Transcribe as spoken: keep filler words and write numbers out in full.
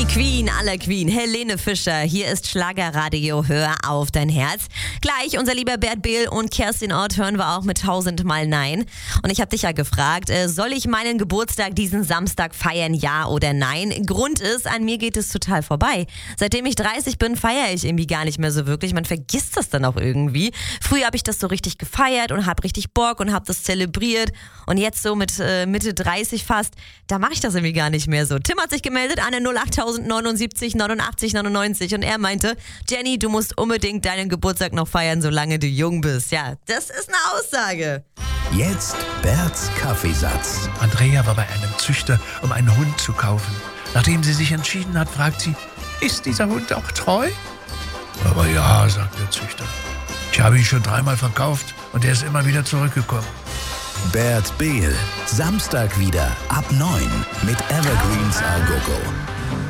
Queen aller Queen, Helene Fischer. Hier ist Schlagerradio, hör auf dein Herz. Gleich, unser lieber Bert Behl und Kerstin Ott hören wir auch mit tausendmal Nein. Und ich habe dich ja gefragt, äh, soll ich meinen Geburtstag diesen Samstag feiern, ja oder nein? Grund ist, an mir geht es total vorbei. Seitdem ich dreißig bin, feiere ich irgendwie gar nicht mehr so wirklich. Man vergisst das dann auch irgendwie. Früher habe ich das so richtig gefeiert und habe richtig Bock und habe das zelebriert. Und jetzt so mit äh, Mitte dreißig fast, da mache ich das irgendwie gar nicht mehr so. Tim hat sich gemeldet an der null acht neunundsiebzig neunundachtzig neunundneunzig und er meinte, Jenny, du musst unbedingt deinen Geburtstag noch feiern, solange du jung bist. Ja, das ist eine Aussage. Jetzt Berts Kaffeesatz. Andrea war bei einem Züchter, um einen Hund zu kaufen. Nachdem sie sich entschieden hat, fragt sie, ist dieser Hund auch treu? Aber ja, sagt der Züchter. Ich habe ihn schon dreimal verkauft und er ist immer wieder zurückgekommen. Bert Behl, Samstag wieder ab neun mit Evergreens Agogo.